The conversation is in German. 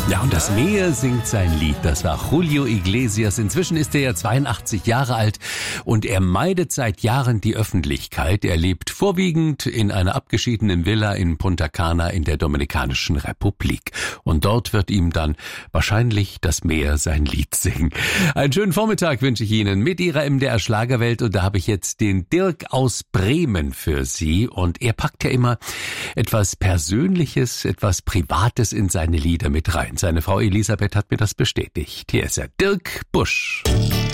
Ja, und das Meer singt sein Lied. Das war Julio Iglesias. Inzwischen ist er ja 82 Jahre alt und er meidet seit Jahren die Öffentlichkeit. Er lebt vorwiegend in einer abgeschiedenen Villa in Punta Cana in der Dominikanischen Republik. Und dort wird ihm dann wahrscheinlich das Meer sein Lied singen. Einen schönen Vormittag wünsche ich Ihnen mit Ihrer MDR Schlagerwelt. Und da habe ich jetzt den Dirk aus Bremen für Sie. Und er packt ja immer etwas Persönliches, etwas Privates in seine Lieder mit rein. Seine Frau Elisabeth hat mir das bestätigt. Hier ist er, Dirk Busch.